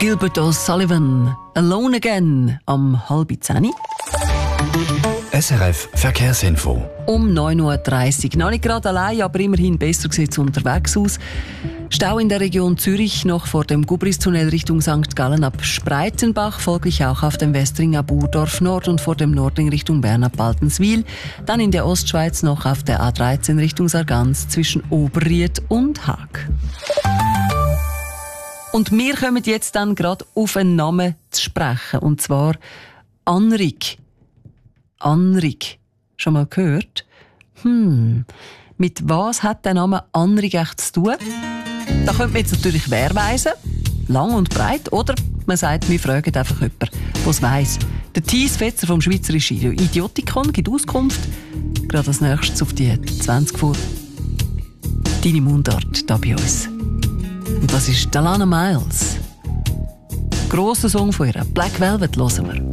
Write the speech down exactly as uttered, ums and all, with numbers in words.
Gilbert O'Sullivan, Alone Again, am halb zehn. S R F Verkehrsinfo. Um neun Uhr dreißig. Noch nicht gerade allein, aber immerhin besser sieht es unterwegs aus. Stau in der Region Zürich noch vor dem Gubristunnel Richtung Sankt Gallen ab Spreitenbach, folglich auch auf dem Westring ab Urdorf Nord und vor dem Nordring Richtung Bern ab Baltenswil. Dann in der Ostschweiz noch auf der A dreizehn Richtung Sargans zwischen Oberried und Haag. Und wir kommen jetzt dann gerade auf einen Namen zu sprechen, und zwar Anrik. Anrik. Schon mal gehört? Hm, mit was hat der Name Anrik echt zu tun? Da könnte man jetzt natürlich wehrweisen, lang und breit, oder man sagt, wir fragen einfach jemanden, der es weiss. Der Thies Fetzer vom Schweizerischen Idiotikon gibt Auskunft. Gerade als nächstes auf die zwanzig vor deine Mundart da bei uns. Und das ist Alana Miles. Grosser Song von ihr, Black Velvet, hören wir.